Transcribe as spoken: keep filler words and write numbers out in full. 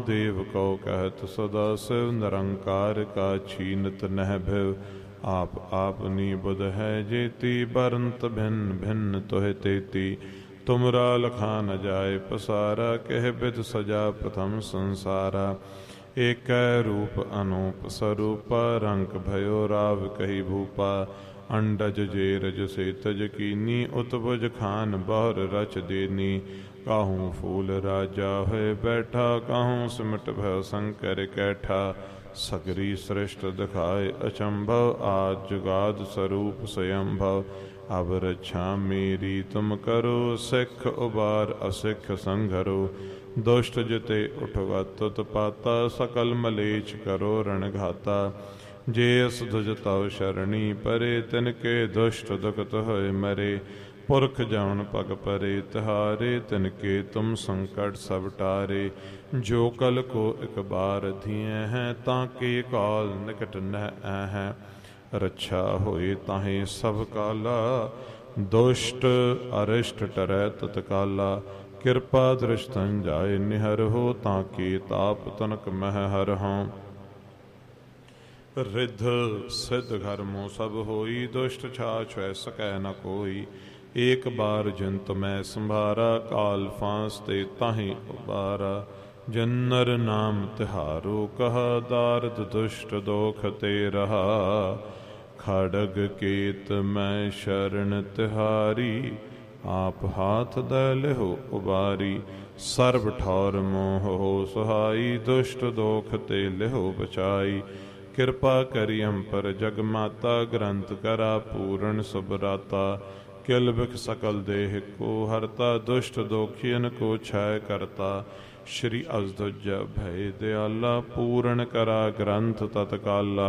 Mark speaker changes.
Speaker 1: देव को कहत सदा शिव निरंकार का छीनत नह भिव आप आपनी बुध है जेती बरंत भिन्न भिन्न तुह तेती तुमरा लखा न जाए पसारा कह बिद सजा प्रथम संसारा एक रूप अनूप स्वरूपा रंक भयो राव कही भूपा अंडज जेरज से तज कीनी उत्बुज खान बहर रच देनी काहूँ फूल राजा है बैठा काहूँ सिमट भय शंकर कैठा सगरी सृष्ट दिखाए अचंभव आज जुगाद स्वरूप स्वयंभव अब रक्षा मेरी तुम करो सिख उबार असिख संघरो दुष्ट जिते उठवत उत्पाता सकल मलेच करो रणघाता जे अस ध्वज तव शरणी परे तिनके दुष्ट दुखत होए मरे पुरख जौन पग परे तिहारे तिनके तुम संकट सब टारे जो कल को एक बार धिए हैं ताके काल निकट न हैं रक्षा होए ताहे सब काला दुष्ट अरिष्ट टरै तत्काला किरपा दृष्टन जाए निहर हो ताकि ताप तनक मह हर हों रिद्ध सिद्ध घर मो सब होई दुष्ट छाछ सकै न कोई एक बार जिन तुम्हें संभारा काल फांस ते ताहि उबारा जन्नर नाम तिहारो कहा दारद दुष्ट दोख ते रहा खड़ग केत मैं शरण तिहारी आप हाथ दल हो उबारी सर्व ठौर मोह हो सुहाई दुष्ट दोख ते लिहो बचाई कृपा करी हम पर जग माता ग्रंथ करा पूर्ण सुबराता किल बिख सकल देह को हरता दुष्ट दोखियन को छय करता श्री अजध्वज भय दयाला पूर्ण करा ग्रंथ तत्काला